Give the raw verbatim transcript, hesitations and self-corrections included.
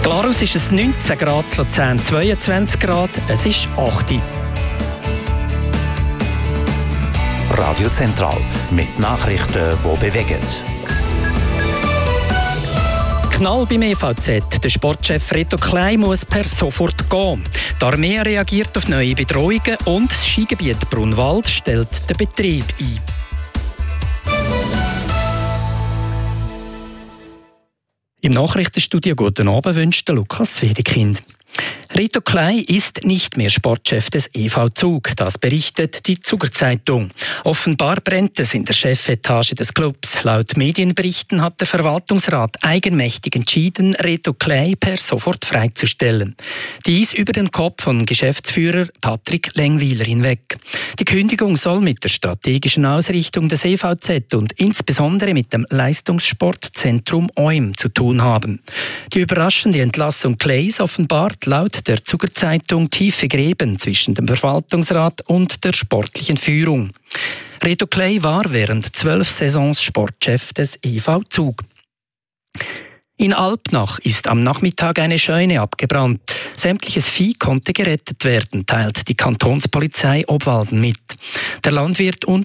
Glarus ist es neunzehn Grad, Luzern zweiundzwanzig Grad, es ist acht. Radio Zentral mit Nachrichten, die bewegen. Knall beim E V Z. Der Sportchef Reto Klein muss per sofort gehen. Die Armee reagiert auf neue Bedrohungen und das Skigebiet Brunwald stellt den Betrieb ein. Im Nachrichtenstudio guten Abend wünscht Lukas Wedekind. Reto Klein ist nicht mehr Sportchef des E V Zug, das berichtet die Zuger Zeitung. Offenbar brennt es in der Chefetage des Clubs. Laut Medienberichten hat der Verwaltungsrat eigenmächtig entschieden, Reto Klein per sofort freizustellen. Dies über den Kopf von Geschäftsführer Patrick Lengwiler hinweg. Die Kündigung soll mit der strategischen Ausrichtung des E V Z und insbesondere mit dem Leistungssportzentrum O I M zu tun haben. Die überraschende Entlassung Kleis offenbart laut der Zuger Zeitung tiefe Gräben zwischen dem Verwaltungsrat und der sportlichen Führung. Reto Klein war während zwölf Saisons Sportchef des E V Zug. In Alpnach ist am Nachmittag eine Scheune abgebrannt. Sämtliches Vieh konnte gerettet werden, teilt die Kantonspolizei Obwalden mit. Der Landwirt und